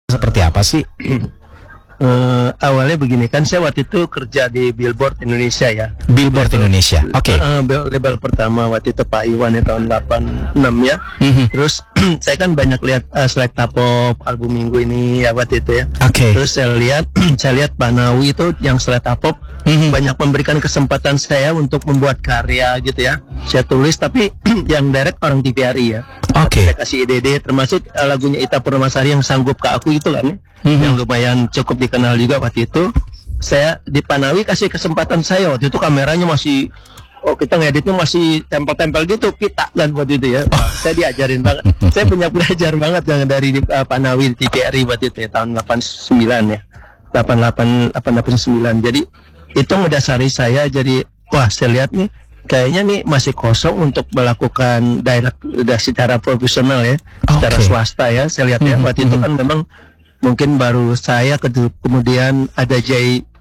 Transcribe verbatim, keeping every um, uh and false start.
seperti apa sih? Uh, awalnya begini kan, saya waktu itu kerja di Billboard Indonesia ya. Billboard label, Indonesia, oke. Okay. Uh, label pertama waktu itu Pak Iwan ya, tahun delapan enam ya. Mm-hmm. Terus saya kan banyak lihat uh, Selecta Pop album minggu ini ya waktu itu ya. Oke. Okay. Terus saya lihat, saya lihat Pak Nawi itu yang Selecta Pop mm-hmm. banyak memberikan kesempatan saya untuk membuat karya gitu ya. Saya tulis tapi yang direct orang T V R I ya. Oke. Okay. Saya kasih ide-ide, termasuk uh, lagunya Ita Purnamasari yang Sanggup Ke Aku itu kan ya. Mm-hmm. Yang lumayan cukup dikenal juga waktu itu. Saya di Panawi kasih kesempatan saya waktu itu, kameranya masih, oh kita ngeditnya masih tempel-tempel gitu kita kan waktu itu ya. Oh. Saya diajarin banget. Saya punya belajar banget yang dari uh, Panawi di T V R I waktu itu ya, tahun delapan sembilan ya. delapan delapan delapan sembilan. Jadi itu ngedasari saya, jadi wah saya lihat nih kayaknya nih masih kosong untuk melakukan direct udah secara profesional ya, okay. secara swasta ya. Saya lihat ya, waktu mm-hmm. itu kan memang mungkin baru saya, kemudian ada Jay